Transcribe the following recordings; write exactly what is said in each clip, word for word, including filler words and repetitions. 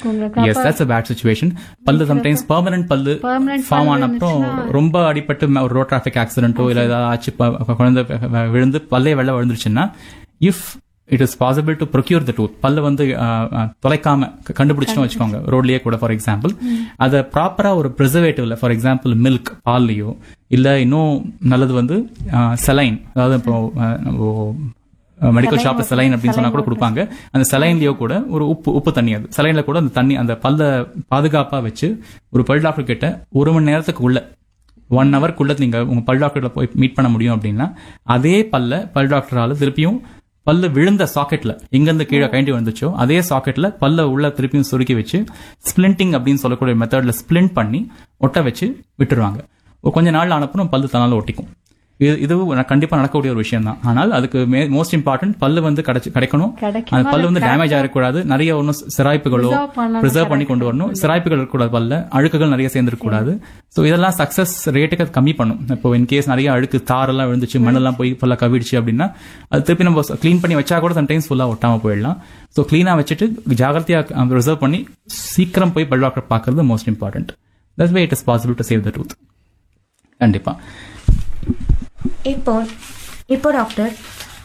Yes, that's a bad situation. பல்லு sometimes permanent பல்லு form ஆன அப்புறம் ரொம்ப அடிபட்டு ஒரு ரோட் டிராபிக் ஆக்சிடென்ட்டோ இல்ல ஏதாவது ஆச்சு குழந்தை விழுந்து பல்லே வெள்ள விழுந்துருச்சுன்னா if it is possible to procure the tooth பல்லு வந்து தொலைக்காம கண்டுபிடிச்சுன்னு வச்சுக்கோங்க ரோட்லயே கூட ஃபார் எக்ஸாம்பிள் அதை ப்ராப்பரா ஒரு ப்ரிசர்வேட்டிவ்ல ஃபார் எக்ஸாம்பிள் மில்க் பால்லயோ இல்ல இன்னும் நல்லது வந்து செலைன் அதாவது இப்போ மெடிக்கல் ஷாப்ல செலைன் அப்படின்னு சொன்னா கூட கொடுப்பாங்க அந்த செலைன்லயோ கூட ஒரு உப்பு உப்பு தண்ணி அது செலைன்ல கூட அந்த தண்ணி அந்த பல்ல பாதுகாப்பா வச்சு ஒரு பல் டாக்டர் கிட்ட ஒரு மணி நேரத்துக்கு உள்ள ஒன் ஹவர்க்குள்ள நீங்க உங்க பல் டாக்டர்ல போய் மீட் பண்ண முடியும் அப்படின்னா அதே பல்ல பல் டாக்டரால திருப்பியும் பல்லு விழுந்த சாக்கெட்ல எங்கிருந்து கீழே கைண்டி வந்துச்சோ அதே சாக்கெட்ல பல்ல உள்ள திருப்பியும் சுருக்கி வச்சு ஸ்பிளிண்டிங் அப்படின்னு சொல்லக்கூடிய மெத்தட்ல ஸ்பிளிண்ட் பண்ணி ஒட்ட வச்சு விட்டுருவாங்க. கொஞ்ச நாள் ஆனப்புறம் பல்லு தன்னால ஒட்டிக்கும். இது கண்டிப்பா நடக்கக்கூடிய ஒரு விஷயம் தான். ஆனால் அதுக்கு மோஸ்ட் இம்பார்ட்டன்ட் பல்லு வந்து கிடைக்கணும். அந்த பல்லு வந்து டேமேஜ் ஆகக்கூடாது. நிறைய ஒன்னும் சிராய்ப்புகளோ ப்ரிசர்வ் பண்ணி கொண்டு வரணும். சிராய்ப்புகள் இருக்கக்கூடாது, பல்ல அழுக்குகள் நிறைய சேர்ந்துருக்கூடாது. சோ இதெல்லாம் சக்சஸ் ரேட்டுக்கு கம்மி பண்ணும். இப்போ இன்கேஸ் நிறைய அழுக்கு தாரெல்லாம் விழுந்துச்சு மண்ணெல்லாம் போய் ஃபுல்லா கவிடுச்சு அப்படின்னா அது திருப்பி நம்ம கிளீன் பண்ணி வச்சா கூட சம்டைம்ஸ் ஃபுல்லா ஒட்டாம போயிடலாம். சோ கிளீனா வச்சுட்டு ஜாகிரதையா ரிசர்வ் பண்ணி சீக்கிரம் போய் பல் டாக்டர் பாக்குறது most important. That's way it is possible to save the tooth. கண்டிப்பா. இப்போ இப்போ டாக்டர்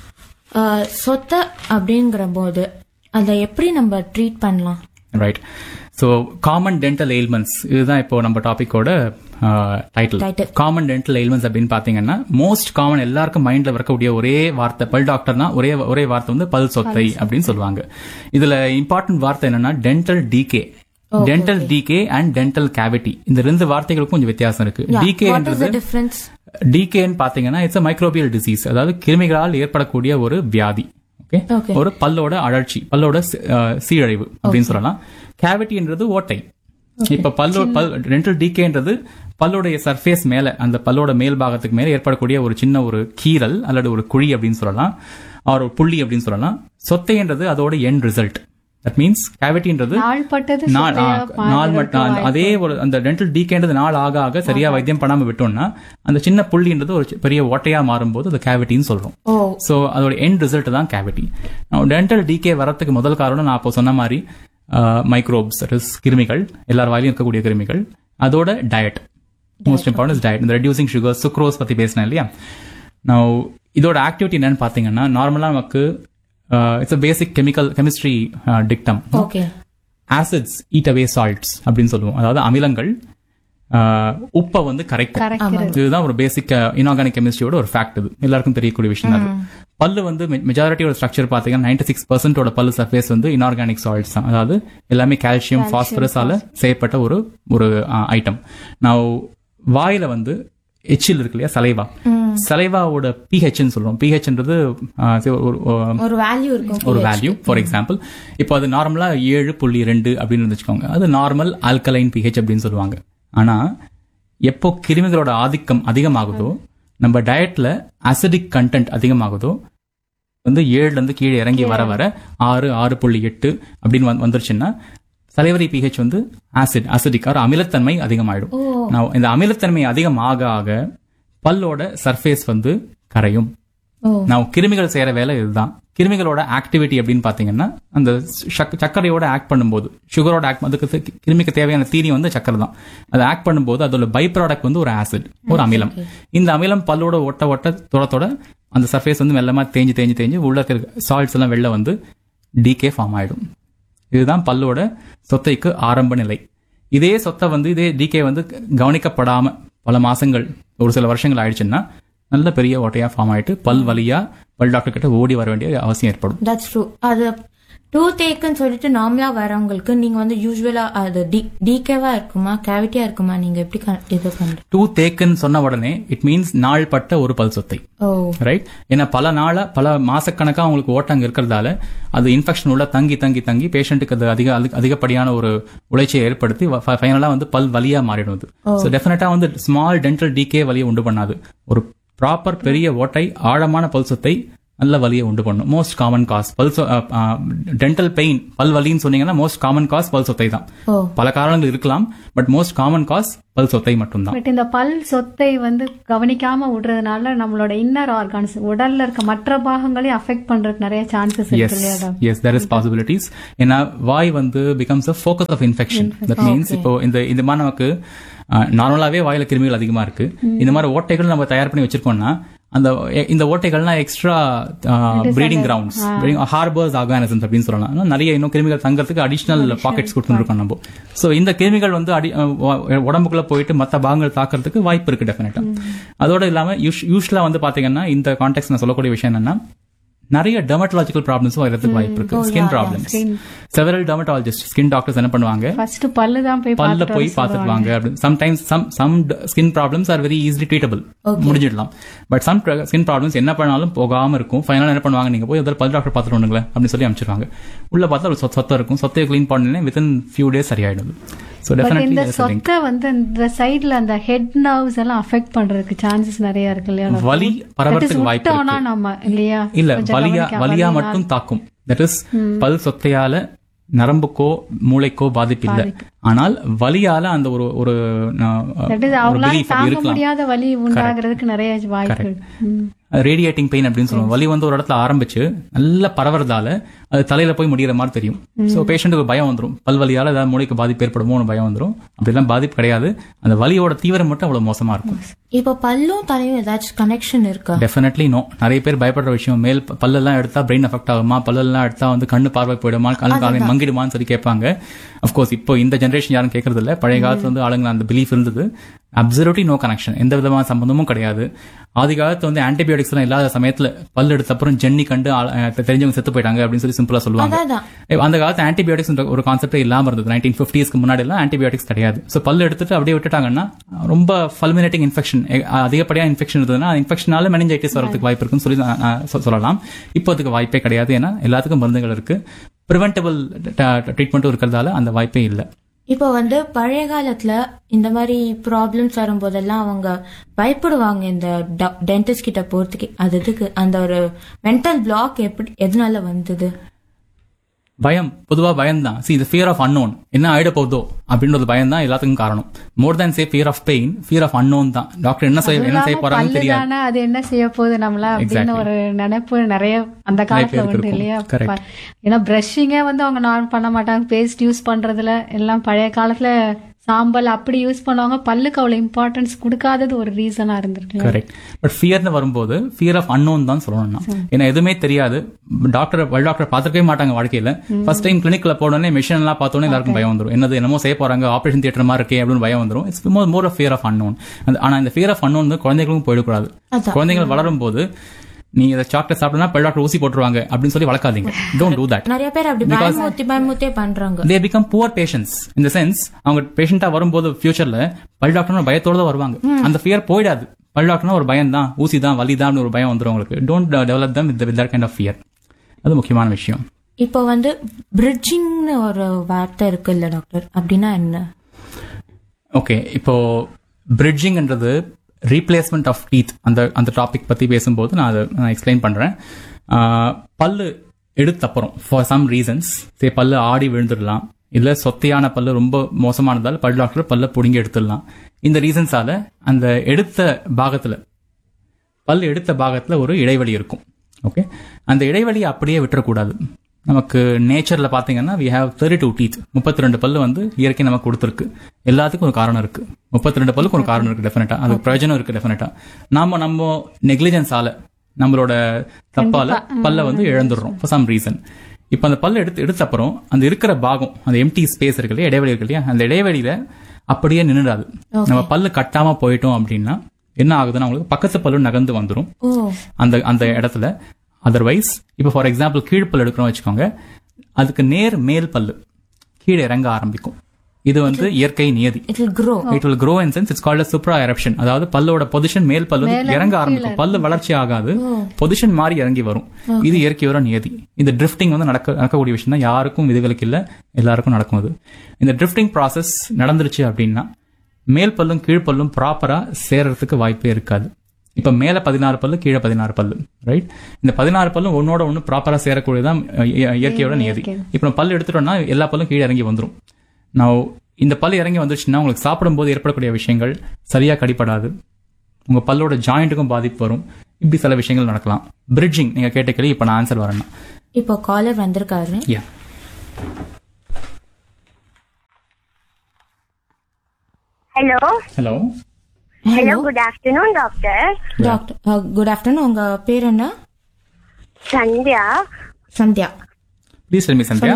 சொத்தை அப்படிங்கிற போது அதை எப்படி நம்ம ட்ரீட் பண்ணலாம்? Right. So common dental ailments இதுதான் இப்போ நம்ம டாபிக்கோட டைட்டில். காமன் டென்டல் எயில்மெண்ட்ஸ் அப்படின்னு பாத்தீங்கன்னா மோஸ்ட் காமன் எல்லாருக்கும் மைண்ட்ல வரக்கூடிய ஒரே வார்த்தை பல் டாக்டர்னா ஒரே ஒரே வார்த்தை வந்து பல் சொத்தை அப்படின்னு சொல்லுவாங்க. இதுல இம்பார்ட்டன்ட் வார்த்தை என்னன்னா dental decay. Dental decay and dental cavity இந்த ரெண்டு வார்த்தைகளுக்கும் கொஞ்சம் வித்தியாசம் இருக்கு. டீகேன்றது டிகேன்னு பாத்தீங்கன்னா இட்ஸ் மைக்ரோபியல் டிசீஸ், அதாவது கிருமிகளால் ஏற்படக்கூடிய ஒரு வியாதி. ஓகே, ஒரு பல்லோட அழற்சி, பல்லோட சீரழிவு அப்படின்னு சொல்லலாம். கேவிட்டின்றது ஓட்டை. இப்ப பல்லோ பல் டென்டல் டிகேன்றது பல்லுடைய சர்ஃபேஸ் மேல அந்த பல்லோட மேல் பாகத்துக்கு மேல ஏற்படக்கூடிய ஒரு சின்ன ஒரு கீறல் அல்லது ஒரு குழி அப்படின்னு சொல்லலாம், ஒரு புள்ளி அப்படின்னு சொல்லலாம். சொத்தைன்றது அதோட எண்ட் ரிசல்ட். தட் மீன்ஸ் கேவிட்டின்றது அதே ஒரு அந்த டென்டல் டீகேன்றது நாள் ஆக ஆக சரியா வைத்தியம் பண்ணாம விட்டோம்னா அந்த சின்ன புள்ளின்றது ஒரு பெரிய ஓட்டையா மாறும்போது அது கேவிட்டின்னு சொல்றோம். சோ அதோட எண்ட் ரிசல்ட் தான் கேவிட்டி. டென்டல் டீகே வரதுக்கு முதல் காரணம் நான் அப்போ சொன்ன மாதிரி மைக்ரோப்ஸ், கிருமிகள், எல்லார் வாயிலும் இருக்கக்கூடிய கிருமிகள். அதோட டயட், மோஸ்ட் இம்பார்ட்டன்ட் டயட். இந்த ரெடியூசிங் சுகர், சுக்ரோஸ் பத்தி பேசினேன் இல்லையா. நான் இதோட ஆக்டிவிட்டி என்னன்னு பாத்தீங்கன்னா நார்மலா நமக்கு Uh, it's a basic chemical chemistry uh, dictum. Okay. Acids eat away salts அப்படின்னு சொல்லுவோம். அதாவது அமிலங்கள் உப்பை வந்து கரைக்கும். இதுதான் ஒரு பேசிக் இன்ஆர்கானிக் கெமிஸ்ட்ரியோட ஒரு ஃபேக்ட். இது எல்லாருக்கும் தெரியக்கூடிய விஷயம் தான். பல்லு வந்து மெஜாரிட்டியோட ஸ்ட்ரக்சர் பாத்தீங்கன்னா நைன்டி சிக்ஸ் பர்சன்டோட பல்லு சர்ஃபேஸ் வந்து இன்ஆர்கானிக் சால்ட்ஸ் தான். அதாவது எல்லாமே கால்சியம், பாஸ்பரஸால செய்யப்பட்ட ஒரு ஒரு ஐட்டம். நான் வாயில வந்து எச்சில் இருக்கு இல்லையா, சலைவா, சலைவாவோட பிஹெச்னு சொல்றோம். பிஹெச்ன்றது ஒரு வேல்யூ இருக்கும். ஒரு வேல்யூ ஃபார் எக்ஸாம்பிள் இப்போ அது நார்மலா ஏழு புள்ளி ரெண்டு அப்படின்னு வச்சுக்கோங்க. அது நார்மல் ஆல்கலைன் பிஹெச் அப்படின்னு சொல்லுவாங்க. ஆனா எப்போ கிருமிகளோட ஆதிக்கம் அதிகமாகுதோ, நம்ம டயட்ல அசிடிக் கண்டென்ட் அதிகமாகுதோ, வந்து ஏழுல இருந்து கீழே இறங்கி வர வர ஆறு ஆறு புள்ளி எட்டு அப்படின்னு வந்துருச்சுன்னா சலைவரி பிஹெச் வந்து ஆசிட் அசிடிக் ஆர் அமிலத்தன்மை அதிகமாயிடும். இந்த அமிலத்தன்மை அதிகம் ஆக ஆக பல்லோட சர்ஃபேஸ் வந்து கரையும். நான் கிருமிகள் செய்யற வேலை இதுதான். கிருமிகளோட ஆக்டிவிட்டி அப்படின்னு பாத்தீங்கன்னா அந்த சர்க்கரையோட ஆக்ட் பண்ணும்போது, சுகரோட ஆக்ட், அதுக்கு கிருமிக்கு தேவையான தீனி வந்து சர்க்கரை தான். அது ஆக்ட் பண்ணும்போது அதோட பை ப்ராடக்ட் வந்து ஒரு ஆசிட், ஒரு அமிலம். இந்த அமிலம் பல்லோட ஒட்ட ஒட்ட தொட தொட அந்த சர்ஃபேஸ் வந்து மெல்லமா தேஞ்சு தேஞ்சு தேஞ்சு உள்ள சால்ட்ஸ் எல்லாம் வெளில வந்து டீகே ஃபார்ம் ஆயிடும். இதுதான் பல்லோட சொத்தைக்கு ஆரம்ப நிலை. இதே சொத்தை வந்து இதே டிகே வந்து கவனிக்கப்படாம பல மாசங்கள், ஒரு சில வருஷங்கள் ஆயிடுச்சுன்னா நல்ல பெரிய ஓட்டையா ஃபார்ம் ஆயிட்டு பல் வலியா பல் டாக்டர் கிட்ட ஓடி வர வேண்டிய அவசியம் ஏற்படும். That's true. அது டூத் ஏக்குன்னு சொல்லிட்டு நார்மலா வரவங்களுக்கு நீங்க வந்து யூஸ்வலா அது டிகேவா இருக்குமா கேவிட்டியா இருக்குமா, நீங்க எப்படி இது பண்றீங்க? டூத் ஏக்குன்னு சொன்ன உடனே இட் மீன்ஸ் நாள் பட்ட ஒரு பல் சொத்தை, ரைட்? ஏன்னா பல நாளா பல மாசக்கணக்கா அவங்களுக்கு ஓட்டங்க இருக்கிறதால அது இன்ஃபெக்ஷன் உள்ள தங்கி தங்கி தங்கி பேஷண்ட்டுக்கு அது அதிக அதிகப்படியான ஒரு உளைச்சியை ஏற்படுத்தி ஃபைனலா வந்து பல் வலியா மாறிடும். ஸோ டெஃபினட்டா வந்து ஸ்மால் டென்டல் டிகே வலியை உண்டு பண்ணாது. ஒரு ப்ராப்பர் பெரிய ஓட்டை ஆழமான பல் சொத்தை நல்ல வலியை உண்டு பண்ணும். மோஸ்ட் காமன் காஸ் பல் டென்டல் பெயின், பல் வலின்னு சொன்னீங்கன்னா மோஸ்ட் காமன் காஸ் பல் சொத்தை தான். பல காரணங்கள் இருக்கலாம், பட் மோஸ்ட் காமன் காஸ் பல் சொத்தை மட்டும்தான். பட் இந்த பல் சொத்தை வந்து கவனிக்காம விடுறதுனால நம்மளோட இன்னர் ஆர்கான்ஸ், உடல்ல இருக்க மற்ற பாகங்களையும் அஃபெக்ட் பண்றதுக்கு நிறைய சான்சஸ் இருக்கு இல்லையா? S, there is possibilities. ஏன்னா வாய் வந்து becomes a focus of infection. That means இப்போ இந்த இந்த மாதிரி நமக்கு நார்மலாவே வாயில கிருமிகள் அதிகமா இருக்கு. இந்த மாதிரி ஓட்டைகள் நம்ம தயார் பண்ணி வச்சிருக்கோம்னா அந்த இந்த ஓட்டைகள்லாம் extra breeding grounds, harbours organisms அப்படின்னு சொல்லலாம். நிறைய இன்னும் கிருமிகள் தங்கறதுக்கு அடிஷனல் பாக்கெட்ஸ் கொடுத்துருக்கோம் நம்ம. சோ இந்த கிருமிகள் வந்து உடம்புக்குள்ள போயிட்டு மற்ற பாகங்கள் தாக்குறதுக்கு வாய்ப்பு இருக்கு டெஃபினட்டா. அதோட இல்லாம யூஸ்வலா வந்து பாத்தீங்கன்னா இந்த கான்டெக்ட் நான் சொல்லக்கூடிய விஷயம் என்னன்னா, நிறைய டெர்மட்டாலஜிக்கல் ப்ராப்ளம்ஸும் வரதுக்கு வாய்ப்பு இருக்கு. Skin problems, several dermatologist, skin doctors என்ன பண்ணுவாங்க, ஃபர்ஸ்ட் பல்லு தான் போய் பல்ல போய் பார்த்துடுவாங்க. Sometimes some some skin problems are very easily treatable, முடிஞ்சிடலாம். But some skin problems என்ன பண்ணாலும் போகாம இருக்கும். ஃபைனலா என்ன பண்ணுவாங்க, நீங்க போய் பல் டாக்டர் பார்த்துட்டு வந்துங்களேன் அப்படின்னு சொல்லி அனுப்பிச்சிருவாங்க. உள்ள பார்த்தா ஒரு சொத்தை இருக்கும், சொத்தையை கிளீன் பண்ணி வித்தின் ஃபியூ டேஸ் சரியாயிடுது. இந்த சொத்தை வந்து இந்த சைடுல அந்த ஹெட் நர்வ்ஸ் எல்லாம் அஃபெக்ட் பண்றதுக்கு சான்சஸ் நிறைய இருக்கு இல்லையா? வலி பரவறதுக்கு வாய்ப்பு இருக்கு. நம்ம இல்லையா? இல்ல, வலியா வலியா மட்டும் தாக்கும். தட் இஸ் பல் சொத்தையால நரம்புக்கோ மூளைக்கோ பாதிப்பு இல்லை. ஆனால் வலியால அந்த ஒரு ஒரு முடியாத வலி உண்டாகிறதுக்கு நிறைய வாய்ப்பு. ரேடியேட்டிங் பெயின் அப்படின்னு சொல்லுவோம். வலி வந்து ஒரு இடத்துல ஆரம்பிச்சு நல்லா பரவறதால அது தலையில போய் முடிகிற மாதிரி தெரியும். சோ பேஷண்ட்டுக்கு பயம் வந்துடும், பல்வலியால ஏதாவது மூளைக்கு பாதிப்பு ஏற்படுமோ பயம் வந்துடும். அப்படிலாம் பாதிப்பு கிடையாது. அந்த வலியோட தீவிரம் மட்டும் அவ்வளவு மோசமா இருக்கும். இப்போ பல்லும் தலையும் ஏதாச்சும் கனெக்ஷன் இருக்கா? Definitely no. நிறைய பேர் பயப்படுற விஷயம், மேல் பல்லெல்லாம் எடுத்தா பிரெயின் அஃபெக்ட் ஆகுமா, பல்லெல்லாம் எடுத்தா வந்து கண்ணு பார்வை போயிடுமா, கண்ணு காலை மங்கிடுமான்னு சொல்லி கேட்பாங்க. அப்கோர்ஸ் இப்போ இந்த ஜெனரேஷன் யாரும் கேட்கறது இல்ல. பழைய காலத்துல வந்து ஆளுங்க அந்த பிலீஃப் இருந்தது. அப்சல்யூட்லி நோ கனெக்ஷன், எந்த விதமான சம்பந்தமும் கிடையாது. ஆதி காலத்துல வந்து ஆன்டிபயோட்டிக்ஸ் எல்லாம் இல்லாத சமயத்துல பல் எடுத்த அப்புறம் ஜென்னி கண்டு தெரிஞ்சவங்க செத்து போயிட்டாங்க அப்படின்னு சொல்லி சிம்பிளா சொல்லுவாங்க. அந்த காலத்து ஆன்டிபயோட்டிக்ஸ் ஒரு கான்செப்ட் இல்லாம இருந்தது. நைன்டீன் பிப்டிஸ்க்கு முன்னாடி எல்லாம் ஆன்டிபயோட்டிக்ஸ் கிடையாது. சோ பல் எடுத்துட்டு அப்படியே விட்டுட்டாங்கன்னா ரொம்ப ஃபல்மினேட்டிங் இன்ஃபெக்ஷன், அதிகப்படியா இன்ஃபெக்ஷன் இருந்ததுன்னா இன்ஃபெக்ஷனால மெனிஞ்சைட்டிஸ் வரதுக்கு வாய்ப்பு இருக்குன்னு சொல்லி சொல்லலாம். இப்போ அதுக்கு வாய்ப்பே கிடையாது. ஏன்னா எல்லாத்துக்கும் மருந்துகள் இருக்கு, பிரிவென்டபிள் ட்ரீட்மெண்ட்டும் இருக்கிறதால அந்த வாய்ப்பே இல்லை. இப்போ வந்து பழைய காலத்துல இந்த மாதிரி ப்ராப்ளம்ஸ் வரும்போதெல்லாம் அவங்க பயப்படுவாங்க இந்த டென்டிஸ்ட் கிட்ட போறதுக்கு. அதுக்கு அந்த ஒரு மென்டல் பிளாக் எப்படி எதனால வந்தது? பயம், பொதுவா பயம் தான். சி, இது ஃபியர் ஆஃப் அன்னோன், என்ன ஆயிட போதோ அப்படின்றது பயம் தான் எல்லாத்துக்கும் காரணம். மோர் தேன் சே fear of pain, fear of unknown தான். டாக்டர் என்ன செய்ய என்ன செய்ய போறாங்கன்னு தெரியாது, அது என்ன செய்ய போகுது நம்மள அப்படின்னு ஒரு நினைப்பு நிறைய அந்த காலத்துல உண்டு இல்லையா? ஏன்னா பிரஷிங்கே வந்து அவங்க நான் பண்ண மாட்டாங்க, பேஸ்ட் யூஸ் பண்றதுல எல்லாம் பழைய காலத்துல சாம்பல் அப்படி யூஸ் பண்ணுவாங்க. பல்லுக்கு அவ்வளவு இம்பார்ட்டன்ஸ் கொடுக்காதது ஒரு ரீசனா இருந்திருக்கு. கரெக்ட். பட் ஃபியர்னு வரும்போது ஃபியர் ஆஃப் அன்னோன் தான் சொல்லணும். ஏன்னா எதுவுமே தெரியாது. டாக்டர் பல் டாக்டர் பார்த்துக்கவே மாட்டாங்க வாழ்க்கையில. ஃபர்ஸ்ட் டைம் கிளினிக்ல போனோடனே மிஷின் எல்லாம் பார்த்தோன்னே எல்லாருக்கும் பயம் வந்துடும். என்னது என்னமோ செய்ய போறாங்க, ஆபரேஷன் தியேட்டர் மாதிரி இருக்கே அப்படின்னு பயம் வந்துடும். It's more of fear of unknown. ஆனா இந்த ஃபியர் ஆஃப் அன்னோன் வந்து குழந்தைகளுக்கும் போயிடக்கூடாது. குழந்தைகள் வளரும் போது நீ இத சாக்லேட் சாப்பிட்டா பல் டாக்டர் ஊசி போட்டுருவாங்க அப்படின்னு சொல்லி வளர்க்காதீங்க. Don't do that. நிறைய பேர் அப்படி பயமுறுத்தி பயமுறுத்தி பண்றாங்க. they become poor patients in the sense அவங்க பேஷண்டா வரும்போது ஃபியூச்சர்ல பல் டாக்டர் பயத்தோட தான் வருவாங்க. அந்த ஃபியர் போயிடாது. பல் டாக்டர்னா ஒரு பயம் தான், ஊசி தான், வலி தான் ஒரு பயம் வந்துரும் உங்களுக்கு. Don't develop them with that kind of fear. அது முக்கியமான விஷயம். இப்போ வந்து பிரிட்ஜிங்னு ஒரு வார்த்தை இருக்கு இல்ல டாக்டர், அப்படின்னா என்ன? ஓகே, இப்போ பிரிட்ஜிங்ன்றது ரீப்ளேஸ்மெண்ட் ஆஃப் டீத். அந்த அந்த டாபிக் பத்தி பேசும்போது நான் அதை நான் எக்ஸ்பிளைன் பண்றேன். பல்லு எடுத்த அப்புறம் ஃபார் சம் ரீசன்ஸ் சே பல்லு ஆடி விழுந்துடலாம், இல்ல சொத்தையான பல்லு ரொம்ப மோசமானதால் பல் டாக்டர் பல்ல புடுங்கி எடுத்துடலாம். இந்த ரீசன்ஸால அந்த எடுத்த பாகத்துல பல் எடுத்த பாகத்துல ஒரு இடைவெளி இருக்கும். ஓகே, அந்த இடைவெளியை அப்படியே விட்டுறக்கூடாது. நமக்கு நேச்சர்ல பாத்தீங்கன்னா we have thirty-two teeth, முப்பத்தி ரெண்டு பல்லு வந்து இயற்கை நமக்கு கொடுத்துருக்கு. எல்லாத்துக்கும் ஒரு காரணம் இருக்கு. முப்பத்தி ரெண்டு பல்லுக்கு ஒரு காரணம் இருக்கு டெஃபினட்டா, அதுக்கு பிரயோஜனம் இருக்கு டெஃபினட்டா. நாம நம்ம நெக்லிஜென்ஸால நம்மளோட தப்பால பல்ல வந்து இழந்துடுறோம் ஃபார் சம் ரீசன். இப்ப அந்த பல்ல எடுத்து எடுத்த அப்புறம் அந்த இருக்கிற பாகம், அந்த எம்டி ஸ்பேஸ் இருக்கு இல்லையா, இடைவெளி இருக்கு இல்லையா, அந்த இடைவெளியில அப்படியே நின்றுடாது. நம்ம பல்லு கட்டாம போயிட்டோம் அப்படின்னா என்ன ஆகுதுன்னா உங்களுக்கு பக்கத்து பல்லு நகர்ந்து வந்துடும் அந்த அந்த இடத்துல. அதர்வைஸ் இப்ப ஃபார் எக்ஸாம்பிள் கீழ்பல் எடுக்கிறோம் வச்சுக்கோங்க, அதுக்கு நேர் மேல் பல்லு கீழே இறங்க ஆரம்பிக்கும். இது வந்து இயற்கை நியதி. It will grow in sense it's called as supra eruption. அதாவது பல்லோட பொசிஷன் மேல் பல்லு இறங்க ஆரம்பிக்கும். பல்லு வளர்ச்சி ஆகாது, பொசிஷன் மாறி இறங்கி வரும். இது இயற்கையோட நியதி. இந்த ட்ரிஃப்டிங் வந்து நடக்க நடக்கக்கூடிய விஷயம் தான். யாருக்கும் விதிகளுக்கு இல்ல, எல்லாருக்கும் நடக்கும். அது இந்த ட்ரிஃப்டிங் ப்ராசஸ் நடந்துருச்சு அப்படின்னா மேல் பல்லும் கீழ்பல்லும் ப்ராப்பரா சேர்றதுக்கு வாய்ப்பே இருக்காது. இப்ப மேல பதினாறு பல்லு, கீழே பதினாறு பல்லு, ரைட்? இந்த பதினாறு பல்லும் ஒன்னோட ஒன்னு ப்ராப்பரா சேரக்கூடியதான் இயற்கையோட நியதி. இப்ப நம்ம பல்லு எடுத்துட்டோம்னா எல்லா பல்லும் கீழே இறங்கி வந்துடும். நான் இந்த பல்லு இறங்கி வந்துச்சுன்னா உங்களுக்கு சாப்பிடும் போது ஏற்படக்கூடிய விஷயங்கள் சரியா கடிப்படாது, உங்க பல்லோட ஜாயிண்ட்டுக்கும் பாதிப்பு வரும், இப்படி சில விஷயங்கள் நடக்கலாம். பிரிட்ஜிங் நீங்க கேட்ட கேள்வி இப்ப நான் ஆன்சர் வரேன்னா. இப்போ காலர் வந்திருக்காரு. Hello hello hello good afternoon doctor. Doctor good afternoon. உங்க பேர் என்ன? Sandhya. Sandhya. Please tell me Sandhya.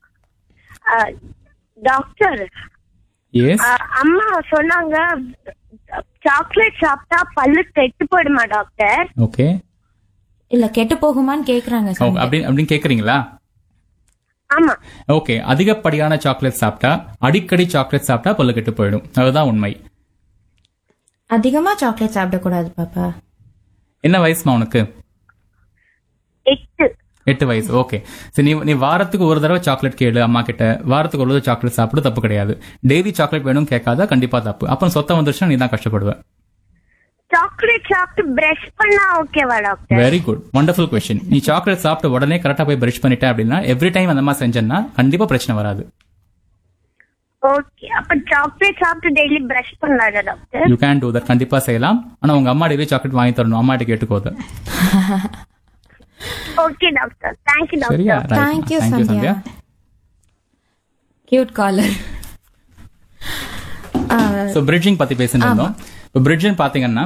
Doctor, S, அம்மா சொன்னாங்க சாக்லேட் சாப்பிட்டா பல்லு கெட்டு போயிடுமா டாக்டர்? ஓகே. இல்ல கெட்டு போகுமான்னு கேக்குறாங்க. அப்படி அப்படின்னு கேக்குறீங்களா? ஆமா. ஓகே. அதிகப்படியான சாக்லேட் சாப்பிட்டா, அடிக்கடி சாக்லேட் சாப்பிட்டா பல்லு கெட்டு போயிடும், அதுதான் உண்மை. அதிகமா சாக்லேட் சாப்பிடக்கூடாது பாப்பா. என்ன வயசுமா உனக்கு? எட்டு. எட்டு வயசு. ஓகே. சரி, நீ நீ வாரத்துக்கு ஒரு தடவை சாக்லேட் கேளு அம்மா கிட்ட. வாரத்துக்கு ஒரு தடவை சாக்லேட் சாப்பிடு, தப்பு கிடையாது. டெய்லி சாக்லேட் வேணும் கேட்காத, கண்டிப்பா தப்பு. அப்புறம் சொத்தம் வந்துருச்சுன்னா நீ தான் கஷ்டப்படுவ. சாக்லேட் சாப்பிட்டு பிரஷ் பண்ணா ஓகேவா doctor? Very good, wonderful question. நீ சாக்லேட் சாப்பிட்டு உடனே கரெக்டா போய் பிரஷ் பண்ணிட்ட அப்படின்னா எவ்ரி டைம் அந்த மாதிரி செஞ்சேன்னா கண்டிப்பா பிரச்சனை வராது. ஓகே. அப்ப சாக்லேட் சாப்பிட்டு டெய்லி பிரஷ் பண்ணலாம்ல doctor? You can do that, கண்டிப்பா செய்யலாம். ஆனா உங்க அம்மா டெய்லி சாக்லேட் வாங்கி தரணும், அம்மா கிட்ட கேட்டுக்கோத. Okay doctor. தேங்க் யூ சரியா? Doctor. Thank you, Sandhya. Cute caller. So bridging பத்தி பேசிட்டு இருந்தோம். இப்போ பிரிட்ஜ்னு பாத்தீங்கன்னா,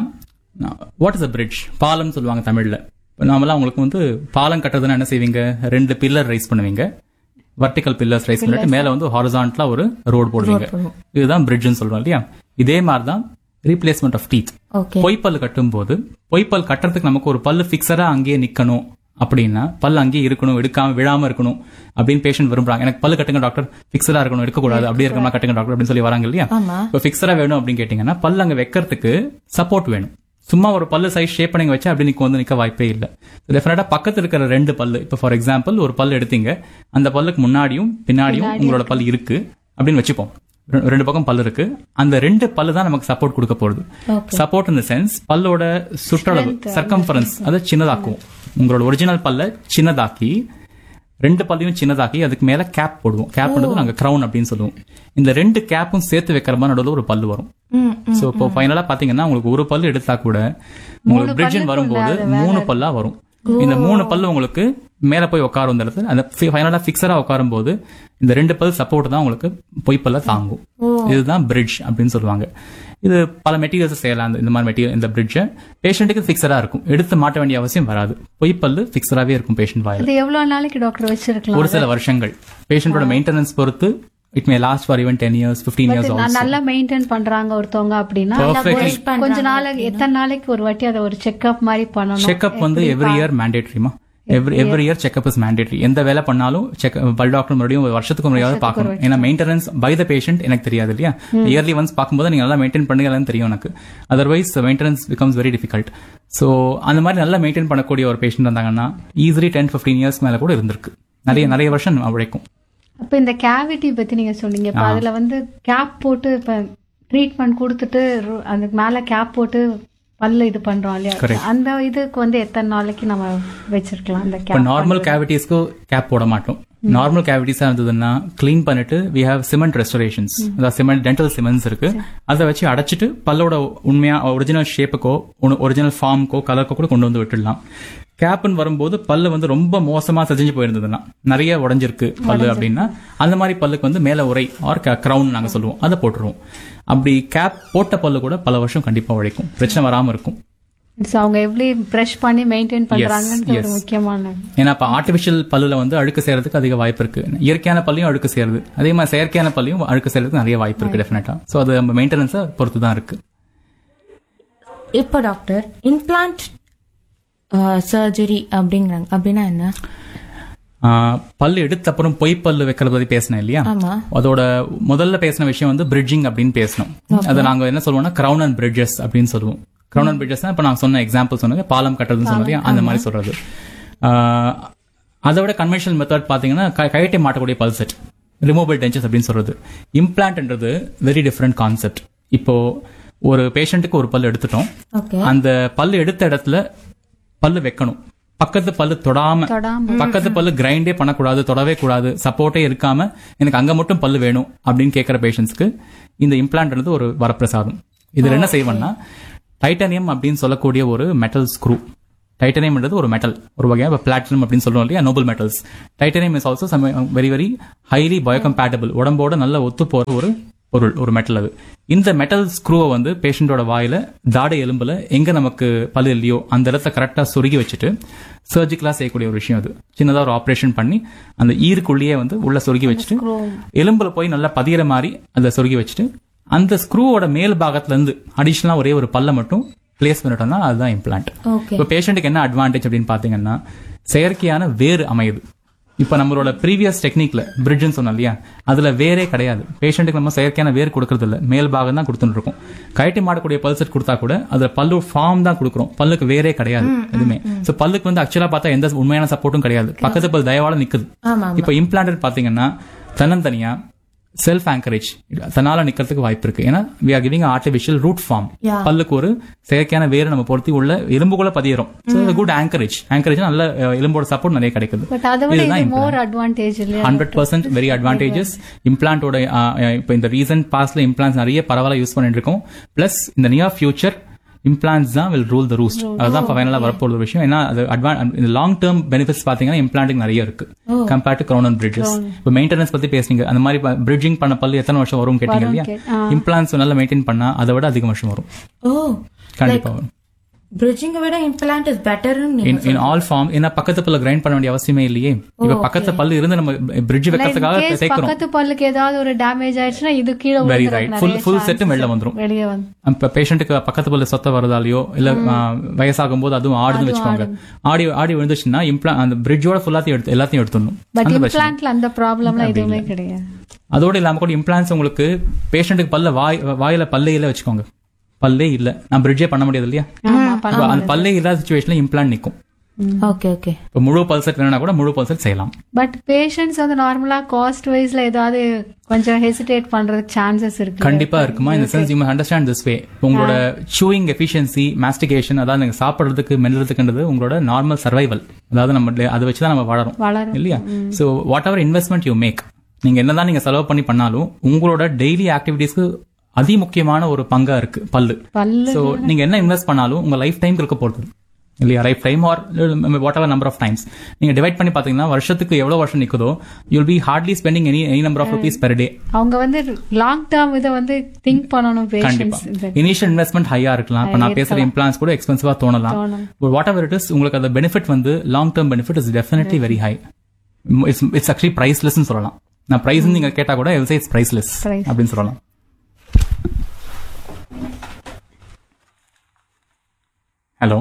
வாட் இஸ் அ பிரிட்ஜ்? பாலம் சொல்லுவாங்க தமிழ்ல. நாமெல்லாம் உங்களுக்கு வந்து பாலம் கட்டுறதுன்னா என்ன செய்வீங்க? ரெண்டு பில்லர் ரைஸ் பண்ணுவீங்க, வர்டிகல் பில்லர்ஸ் ரைஸ் பண்ணிட்டு மேல வந்து ஹாரிசான்டலா ஒரு ரோடு போடுவீங்க. இதுதான் பிரிட்ஜ்னு சொல்றோம் இல்லையா? இதே மாதிரிதான் ரீப்ளேஸ்மெண்ட் ஆஃப் டீத். பொய்ப்பல் கட்டும் போது, பொய்ப்பல் கட்டுறதுக்கு நமக்கு ஒரு பல்லு பிக்சரா அங்கேயே நிக்கணும் அப்படின்னா, பல்லு அங்கேயே இருக்கணும், எடுக்காம விழாம இருக்கணும் அப்படின்னு பேஷண்ட் விரும்புறாங்க. எனக்கு பல்லு கட்டுங்க டாக்டர், பிக்சரா இருக்கணும், எடுக்கக்கூடாது, அப்படியே இருக்கணும், கட்டுங்க டாக்டர் அப்படின்னு சொல்லி வராங்க இல்லையா? இப்போ பிக்சரா வேணும் அப்படின்னு கேட்டீங்கன்னா பல்லு அங்க வைக்கிறதுக்கு சப்போர்ட் வேணும். சும்மா ஒரு பல்லு சைஸ் ஷேப் பண்ணி வச்சா அப்படி நிக்க வந்து நிக்க வாய்ப்பே இல்லை. டெஃபினட்டா பக்கத்துல இருக்கிற ரெண்டு பல்லு, இப்போ ஃபார் எக்ஸாம்பிள் ஒரு பல்லு எடுத்தீங்க, அந்த பல்லுக்கு முன்னாடியும் பின்னாடியும் உங்களோட பல்லு இருக்கு அப்படின்னு வச்சுப்போம். ரெண்டு பக்கம் பல்லு இருக்கு, அந்த ரெண்டு பல்லு தான் நமக்கு சப்போர்ட் கொடுக்க போறது. சப்போர்ட் இன் தி சென்ஸ் பல்லோட சுற்றளவு, சர்க்கம்ஃபரன்ஸ் அதை சின்னதாக்குவோம். உங்களோட ஒரிஜினல் பல்ல சின்னதாக்கி, ரெண்டு பல்லையும் சின்னதாக்கி அதுக்கு மேல கேப் போடுவோம். கேப் பண்ணுறது நாங்க கிரவுன் அப்படின்னு சொல்லுவோம். இந்த ரெண்டு கேப்பும் சேர்த்து வைக்கிற மாதிரி நடுவில் ஒரு பல்லு வரும். சோ இப்போ ஃபைனலா பாத்தீங்கன்னா உங்களுக்கு ஒரு பல்லு எடுத்தா கூட உங்களுக்கு பிரிட்ஜ் வரும்போது மூணு பல்லா வரும். இந்த மூணு பல்லு உங்களுக்கு மேல போய் உட்கார வந்த இடத்துல அந்த ஃபைனலா பிக்சரா உட்காரும் போது இந்த ரெண்டு பல் சப்போர்ட் தான் உங்களுக்கு பொய்ப்பல்ல தாங்கும். இதுதான் பிரிட்ஜ் அப்படின்னு சொல்லுவாங்க. இது பல மெட்டீரியல்ஸ் செய்யலாம். இந்த மாதிரி மெட்டீரியல், இந்த பிரிட்ஜ் பேஷண்ட்டுக்கு பிக்சரா இருக்கும், எடுத்து மாட்ட வேண்டிய அவசியம் வராது. பொய்ப்பல்லு பிக்சராவே இருக்கும் பேஷண்ட் வாயில. எவ்வளவு நாளைக்கு டாக்டர் வச்சிருக்கலாம்? ஒரு சில வருஷங்கள். பேஷண்டோட மெயின்டெனன்ஸ் பொறுத்து it may last for even ten years, fifteen years. நல்லா மெயின்டைன் பண்றாங்க ஒருத்தவங்க அப்படின்னா கொஞ்ச நாளைக்கு, எத்தனை நாளைக்கு ஒரு வாட்டி அதை ஒரு செக்அப் மாதிரி பண்ணணும்? செக்அப் வந்து every year மேண்டேட்டரிமா. Every every year checkup is mandatory. எந்த வேலை பண்ணாலும் செக் பல் டாக்டர் மறுபடியும் ஒரு வருஷத்துக்கு முறையாவது பார்க்கணும். ஏன்னா மெயின்டெனன்ஸ் பை த பேஷண்ட் எனக்கு தெரியாது இல்லையா? இயர்லி ஒன்ஸ் பார்க்கும்போது நீங்க நல்லா மெயின்டைன் பண்ணுங்கன்னு தெரியும் எனக்கு. Otherwise maintenance becomes very difficult. So அந்த மாதிரி நல்லா மெயின்டைன் பண்ணக்கூடிய ஒரு பேஷண்ட் இருந்தாங்கன்னா ஈஸிலி டென் பிப்டீன் இயர்ஸ் மேல கூட இருந்திருக்கு. நிறைய நிறைய வருஷம் உழைக்கும். அப்ப இந்த கேவிட்டி பத்தி நீங்க சொன்னீங்க. இப்ப அதுல வந்து கேப் போட்டு இப்ப ட்ரீட்மெண்ட் கொடுத்துட்டு அதுக்கு மேல கேப் போட்டு பல்ல இது பண்றோம் இல்லையா? அந்த இதுக்கு வந்து எத்தனை நாளைக்கு நம்ம வச்சிருக்கலாம் அந்த கேப்? நார்மல் கேவிட்டிஸ்க்கு கேப் போட மாட்டோம். நார்மல் கேவிட்டிஸா இருந்ததுன்னா கிளீன் பண்ணிட்டு வி ஹேவ் சிமெண்ட் ரெஸ்டரேஷன்ஸ், அதாவது சிமெண்ட் டென்டல் சிமெண்ட்ஸ் இருக்கு, அதை வச்சு அடைச்சிட்டு பல்லோட உண்மையா ஒரிஜினல் ஷேப்புக்கோ ஒரிஜினல் ஃபார்முக்கோ கலருக்கோ கூட கொண்டு வந்து விட்டுடலாம். கேப்னு வரும்போது பல்லு வந்து ரொம்ப மோசமா செஞ்சு போயிருந்ததுன்னா, நிறைய உடஞ்சிருக்கு பல்லு அப்படின்னா அந்த மாதிரி பல்லுக்கு வந்து மேல உரை ஆர் கிரவுன் நாங்க சொல்லுவோம், அதை போட்டுருவோம். அப்படி கேப் போட்ட பல்லு கூட பல வருஷம் கண்டிப்பா உழைக்கும், பிரச்சனை வராம இருக்கும். அவங்க எப்படி பிரஷ் பண்ணி மெயின்டைன் பண்றாங்கன்னு ஒரு முக்கியமான. ஏன்னா இப்ப ஆர்டிபிஷியல் பல்லுல வந்து அழுக்கு செய்யறதுக்கு அதிக வாய்ப்பு இருக்கு. இயற்கையான பல்லையும் அழுக்கு செய்யறது, அதே மாதிரி செயற்கையான பல்லையும் அழுக்கு செய்யறதுக்கு நிறைய வாய்ப்பு இருக்கு டெஃபினட்டா. சோ அது நம்ம மெயின்டெனன்ஸை பொறுத்து தான் இருக்கு. இப்போ டாக்டர் இம்ப்ளான்ட் சர்ஜரி அப்படிங்கிறாங்க, அப்படின்னா என்ன? பல்லு எடுத்த அப்புறம் பொய் பல்லு வைக்கிறது பத்தி பேசினேன் இல்லையா? அதோட முதல்ல பேசின விஷயம் வந்து பிரிட்ஜிங் அப்படின்னு பேசணும். அதை நாங்க என்ன சொல்லுவோம்னா கிரவுன் அண்ட் பிரிட்ஜஸ் அப்படின்னு சொல்லுவோம். கிரவுன் அண்ட் பிரிட்ஜஸ் இப்ப நான் சொன்ன எக்ஸாம்பிள் சொன்னது பாலம் கட்டுறதுன்னு சொன்னது, அந்த மாதிரி சொல்றது. அதை விட கன்வென்ஷனல் மெத்தட் பாத்தீங்கன்னா கைட்டை மாட்டக்கூடிய பல் செட், ரிமூவபிள் டென்ச்சர்ஸ் அப்படின்னு சொல்றது. இம்ப்ளான்ட்ன்றது வெரி டிஃபரெண்ட் கான்செப்ட். இப்போ ஒரு பேஷண்ட்டுக்கு ஒரு பல்லு எடுத்துட்டோம். ஓகே. அந்த பல்லு எடுத்த இடத்துல பல்லு வைக்கணும். பக்கத்து பல்லு தொடாம, பக்கத்து பல்லு கிரைண்டே பண்ணக்கூடாது, தொடவே கூடாது, சப்போர்ட்டே இருக்காம எனக்கு அங்க மட்டும் பல்லு வேணும் அப்படின்னு கேட்கிற பேஷண்ட்ஸ்க்கு இந்த இம்ப்ளான்ட் ஒரு வரப்பிரசாதம். இதுல என்ன செய்வோம்னா டைட்டானியம் அப்படின்னு சொல்லக்கூடிய ஒரு மெட்டல் ஸ்க்ரூ. டைட்டானியம் என்றது ஒரு மெட்டல், ஒரு வகையான பிளாட்டினம் அப்படின்னு சொல்லுவோம் இல்லையா, Nobel metals. Titanium is also very very highly biocompatible, உடம்போட நல்ல ஒத்து போற ஒரு பொருள், ஒரு மெட்டல். அது இந்த மெட்டல் ஸ்க்ரூவை வந்து பேஷண்டோட வாயில தாடை எலும்புல எங்க நமக்கு பல்லு இல்லையோ அந்த இடத்த கரெக்டா சொருகி வச்சுட்டு சர்ஜிக்கலா செய்யக்கூடிய ஒரு விஷயம். அது சின்னதா ஒரு ஆபரேஷன் பண்ணி அந்த ஈருக்குள்ளேயே வந்து உள்ள சொருகி வச்சுட்டு எலும்புல போய் நல்லா பதிகிற மாதிரி அதை சொருகி வச்சுட்டு அந்த ஸ்க்ரூவோட மேல் பாகத்துல இருந்து அடிஷனலா ஒரே ஒரு பல்ல மட்டும் பிளேஸ் பண்ணிட்டோம்னா அதுதான் இம்ப்ளான்ட். இப்போ பேஷண்ட்டுக்கு என்ன அட்வான்டேஜ் அப்படின்னு பாத்தீங்கன்னா செயற்கையான வேறு அமையுது. இப்ப நம்மளோட ப்ரீவியஸ் டெக்னிக்ல பிரிட்ஜ்னு சொன்னோம் இல்லையா, அதுல வேரே கிடையாது. பேஷண்ட்டுக்கு நம்ம செயற்கையான வேர் கொடுக்கறது இல்ல, மேல் பாகம் தான் கொடுத்துட்டு இருக்கோம். கழட்டி மாடக்கூடிய பல்செட் கொடுத்தா கூட அதுல பல்லு ஃபார்ம் தான் கொடுக்குறோம், பல்லுக்கு வேரே கிடையாது எதுவுமே. சோ பல்லுக்கு வந்து ஆக்சுவலா பார்த்தா எந்த உண்மையான சப்போர்ட்டும் கிடையாது, பக்கத்து பல் தயவால நிக்குது. இப்ப இம்ப்ளான்ட் பாத்தீங்கன்னா தன்னந்தனியா செல்ஃப் ஆங்கரேஜ் தன்னால நிக்கிறதுக்கு வாய்ப்பு இருக்கு. ஏன்னா we are giving artificial root form. பல்லுக்கு ஒரு செயற்கையான வேறு நம்ம பொருத்தி உள்ள எலும்புக்குள்ள பதியறோம். So a good anchorage. Anchorage நல்ல எலும்போட சப்போர்ட் நிறைய கிடைக்குது. இதுதான் மோர் அட்வான்டேஜ் இல்ல, ஹண்ட்ரட் பர்சன்ட் வெரி அட்வான்டேஜஸ். இம்ப்ளான்ட்டோட இப்ப இந்த ரீசன்ட் பாஸ்ட்ல இம்ப்ளான்ட்ஸ் நிறைய பரவாயில்ல யூஸ் பண்ணிட்டு இருக்கோம். பிளஸ் இந்த நியர் ஃபியூச்சர் implants தான் will rule the roost. அதுதான் ஃபைனலா வரப்போற விஷயம். ஏன்னா அது அட்வான்ஸ் லாங் டேர்ம் பெனிஃபிட்ஸ் பாத்தீங்கன்னா இம்ப்ளான்டிங் நிறைய இருக்கு compared to crown and bridges. இப்போ மெயின்டெனன்ஸ் பத்தி பேசுனீங்க, அந்த மாதிரி பிரிட்ஜிங் பண்ண பல்லு எத்தனை வருஷம் வரும் கேட்டீங்க இல்லையா, இம்ப்ளான்ட்ஸ் நல்லா மெயின்டைன் பண்ணா அதை விட அதிக வருஷம் வரும். கண்டிப்பா வரும். bridging விட implant is better in in all form. ஏன்னா பக்கத்து பல்ல கிரைண்ட் பண்ண வேண்டிய அவசியமே இல்லையே. இப்ப பக்கத்து பல்லு இருந்து நம்ம பிரிட்ஜ் வைக்கிறதுக்காக தேய்க்கிறோம். பக்கத்து பல்லுக்கு ஏதாவது ஒரு டேமேஜ் ஆயிடுச்சுனா இது கீழ விழுந்துரும். Very right. Full full set வெளிய வந்துரும். வெளிய வந்து அப்ப பேஷண்ட்க்கு பக்கத்து பல்ல சொத்த வரதாலயோ இல்ல வயசாகும் போது அதுவும் ஆடுன்னு வெச்சுக்கோங்க, ஆடி ஆடி விழுந்துச்சுன்னா இம்ப்ளான்ட் அந்த பிரிட்ஜோட ஃபுல்லாத்தையும் எடுத்து எல்லாத்தையும் எடுத்துறணும். பட் இம்ப்ளான்ட்ல அந்த ப்ராப்ளம்லாம் எதுவுமே கிடையாது. அதோட இல்லாம கூட இம்ப்ளான்ட்ஸ் உங்களுக்கு பேஷண்ட்க்கு பல்ல வாய் வாயில பல்லே இல்ல வெச்சுக்கோங்க, பல்லே இல்ல, நான் பிரிட்ஜே பண்ண முடியாது இல்லையா, அந்த பல்லே இல்லாத சிச்சுவேஷன்ல இம்ப்ளான்ட் நிக்கும். Okay okay. இப்போ முழு பல்செட் வேணும்னா கூட முழு பல்செட் செய்யலாம். பட் பேஷண்ட்ஸ் வந்து நார்மலா காஸ்ட் வைஸ்ல ஏதாவது கொஞ்சம் ஹெசிடேட் பண்றதுக்கு சான்சஸ் இருக்கு. கண்டிப்பா இருக்குமா. இந்த sense you must understand this way. உங்களோட சூயிங் எஃபிஷியன்சி, மாஸ்டிகேஷன், அதாவது நீங்க சாப்பிடுறதுக்கு மெல்றதுக்குன்றது உங்களோட நார்மல் சர்வைவல். அதாவது நம்ம அதை வச்சுதான் நம்ம வளரும் இல்லையா. So what ever investment you make, நீங்க என்னதான் நீங்க செலவு பண்ணி பண்ணாலும் உங்களோட டெய்லி ஆக்டிவிட்டிஸ்க்கு அதி முக்கியமான ஒரு பங்கா இருக்கு பல்லு. சோ நீங்க என்ன இன்வெஸ்ட் பண்ணாலும் உங்க லைஃப் டைம் இருக்க போறது இல்லையா, life time R what ever number of times நீங்க டிவைட் பண்ணி பாத்தீங்கன்னா வருஷத்துக்கு எவ்வளவு வருஷம் நிக்குதோ you'll be Hartley spending any any number of rupees per day. அவங்க வந்து லாங் டேர்ம் இத வந்து திங்க் பண்ணனும். கண்டிப்பா இனிஷியல் இன்வெஸ்ட்மெண்ட் ஹையா இருக்கலாம். இப்ப நான் பேசுற இம்ப்ளான்ட்ஸ் கூட எக்ஸ்பென்சிவா தோணலாம். வாட் எவர் இட் இஸ், உங்களுக்கு அந்த பெனிஃபிட் வந்து long term benefit is definitely very high. It's it's actually priceless சொல்லலாம். நான் பிரைஸ் நீங்க கேட்டா கூட இட்ஸ் பிரைஸ்லெஸ் அப்படின்னு சொல்லலாம். Hello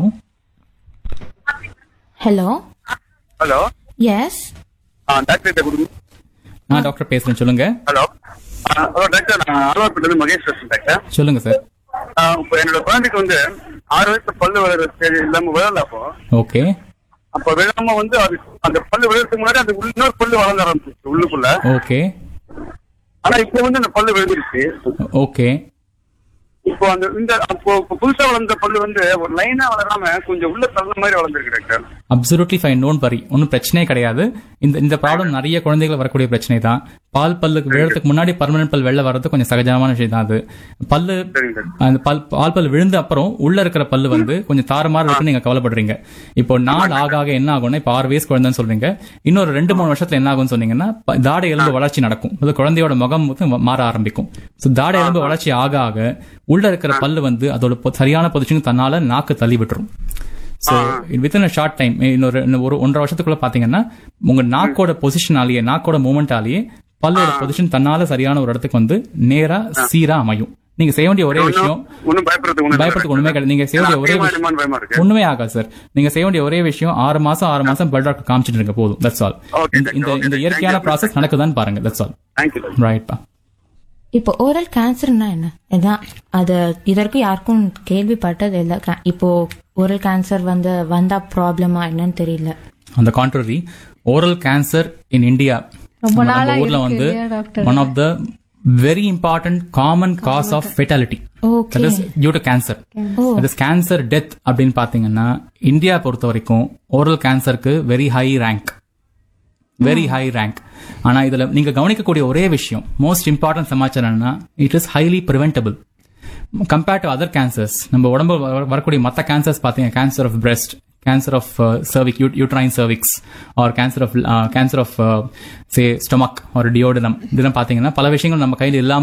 hello hello yes doctor good. நான் டாக்டர் பேசுறேன், சொல்லுங்க. ஹலோ ஹலோ டாக்டர், நான் ஆழ்வார்பேட்டிலிருந்து மகேஷ் பேசுறேன் டாக்டர். சொல்லுங்க சார். இப்போ என்னோட குழந்தைக்கு வந்து ஆறு வயசு பல்லு விழுற ஸ்டேஜ் இல்லாம விழல. அப்போ ஓகே. அப்ப விழாம வந்து அது அந்த பல்லு விழுறதுக்கு முன்னாடி அந்த இன்னொரு பல்லு வளர்ந்து ஆரம்பிச்சு உள்ளுக்குள்ள. ஓகே. ஆனா இப்போ வந்து அந்த பல்லு விழுந்துருச்சு. ஓகே. இப்போ அந்த இந்த அப்போ புதுசா வளர்ந்த பல்லு வந்து ஒரு லைனா வளராம கொஞ்சம் உள்ள தள்ள மாதிரி வளர்ந்துருக்கு doctor. Absolutely fine, don't worry, ஒன்னும் பிரச்சனையே கிடையாது. இந்த இந்த ப்ராப்ளம் நிறைய குழந்தைகள் வரக்கூடிய பிரச்சனை தான். பால் பல்லுக்கு விழுறதுக்கு முன்னாடி பர்மனன்ட் பல் வெளில வர்றது கொஞ்சம் சகஜமான விஷயம் தான். அது பல்லு அந்த பல் பால் பல் விழுந்த அப்புறம் உள்ள இருக்கிற பல்லு வந்து கொஞ்சம் தாறுமாறு இருக்குன்னு நீங்க கவலைப்படுறீங்க. இப்போ நாள் ஆக ஆக என்ன ஆகும்னா, இப்போ ஆறு வயசு குழந்தைன்னு சொல்றீங்க, இன்னொரு ரெண்டு மூணு வருஷத்துல என்ன ஆகும்னு சொன்னீங்கன்னா தாடை எலும்பு வளர்ச்சி நடக்கும். அது குழந்தையோட முகம் மாற ஆரம்பிக்கும். தாடை எலும்பு வளர்ச்சி ஆக ஆக உள்ள இருக்கிற பல்லு வந்து அதோட சரியான பொசிஷனுக்கு தன்னால நாக்கு தள்ளி விட்டுரும். So within a short time, இன்னொரு ஒரு ஒன்றரை வருஷத்துக்குள்ள பாத்தீங்கன்னா உங்க நாக்கோட பொசிஷனாலேயே, நாக்கோட மூமெண்டாலேயே பல்லோட பொசிஷன் தன்னால சரியான ஒரு இடத்துக்கு வந்து நேரா சீரா அமையும். நீங்க செய்ய வேண்டிய ஒரே விஷயம், பயப்படுறதுக்கு ஒண்ணுமே கிடையாது. நீங்க செய்ய வேண்டிய ஒரே விஷயம் ஒண்ணுமே ஆகாது சார். நீங்க செய்ய வேண்டிய ஒரே விஷயம் ஆறு மாசம் ஆறு மாசம் பிளட் டாக்டர் காமிச்சிட்டு இருக்க போதும். That's all. இந்த இந்த இயற்கையான ப்ராசஸ் நடக்குதான்னு பாருங்க. That's all. ரைட்பா. இப்போ ஓரல் கேன்சர்னா என்ன? இதான் அது இதற்கு யாருக்கும் கேள்விப்பட்டது இல்ல. இப்போ ஓரல் கேன்சர் வந்து வந்தா ப்ராப்ளமா என்னன்னு தெரியல. அந்த contrary, oral cancer in India ஊர்ல வந்து one of the very important common cause of fatality. Okay. That is due to cancer. Oh. That is cancer death அப்படின்னு பாத்தீங்கன்னா இந்தியா பொறுத்த வரைக்கும் ஓரல் கேன்சருக்கு very high rank very high rank. ஆனா இதுல நீங்க கவனிக்கக்கூடிய ஒரே விஷயம், மோஸ்ட் இம்பார்ட்டன்ட் சமாச்சாரம் என்னன்னா, it is highly preventable compared to other cancers. நம்ம உடம்பு வரக்கூடிய மற்ற கேன்சர்ஸ் பாத்தீங்க, cancer of breast, cancer of cervix, uterine cervix, or cancer of uh, cancer of uh, say stomach or duodenum, இதெல்லாம் பாத்தீங்கன்னா பல விஷயங்கள் நம்ம கையில் இல்லாம